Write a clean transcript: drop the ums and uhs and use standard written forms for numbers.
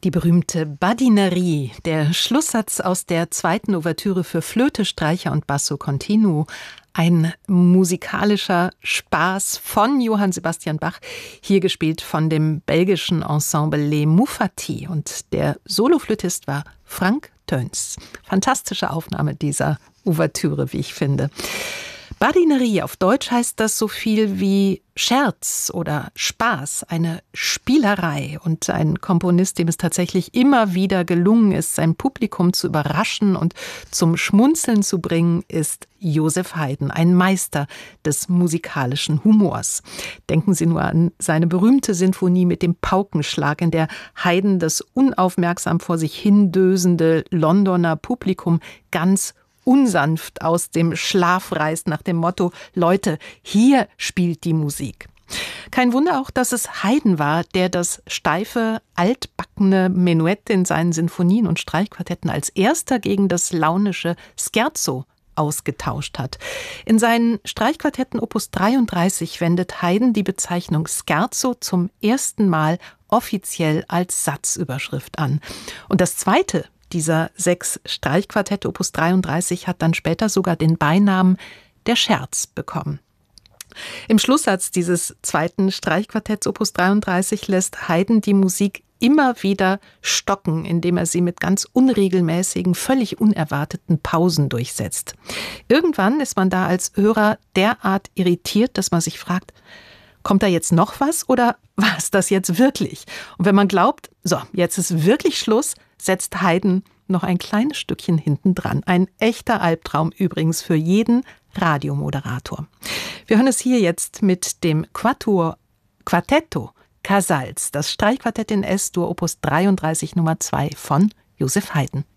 Die berühmte Badinerie, der Schlusssatz aus der zweiten Ouvertüre für Flöte, Streicher und Basso Continuo. Ein musikalischer Spaß von Johann Sebastian Bach, hier gespielt von dem belgischen Ensemble Les Mouffattis. Und der Soloflötist war Frank Teuns. Fantastische Aufnahme dieser Ouvertüre, wie ich finde. Badinerie, auf Deutsch heißt das so viel wie Scherz oder Spaß, eine Spielerei. Und ein Komponist, dem es tatsächlich immer wieder gelungen ist, sein Publikum zu überraschen und zum Schmunzeln zu bringen, ist Joseph Haydn, ein Meister des musikalischen Humors. Denken Sie nur an seine berühmte Sinfonie mit dem Paukenschlag, in der Haydn das unaufmerksam vor sich hindösende Londoner Publikum ganz unsanft aus dem Schlaf reißt nach dem Motto: Leute, hier spielt die Musik. Kein Wunder auch, dass es Haydn war, der das steife, altbackene Menuett in seinen Sinfonien und Streichquartetten als erster gegen das launische Scherzo ausgetauscht hat. In seinen Streichquartetten Opus 33 wendet Haydn die Bezeichnung Scherzo zum ersten Mal offiziell als Satzüberschrift an. Und das zweite dieser 6 Streichquartette Opus 33 hat dann später sogar den Beinamen der Scherz bekommen. Im Schlusssatz dieses zweiten Streichquartetts Opus 33 lässt Haydn die Musik immer wieder stocken, indem er sie mit ganz unregelmäßigen, völlig unerwarteten Pausen durchsetzt. Irgendwann ist man da als Hörer derart irritiert, dass man sich fragt: Kommt da jetzt noch was oder war es das jetzt wirklich? Und wenn man glaubt, so, jetzt ist wirklich Schluss, setzt Haydn noch ein kleines Stückchen hinten dran. Ein echter Albtraum übrigens für jeden Radiomoderator. Wir hören es hier jetzt mit dem Quartetto Casals, das Streichquartett in S-Dur Opus 33 Nummer 2 von Joseph Haydn.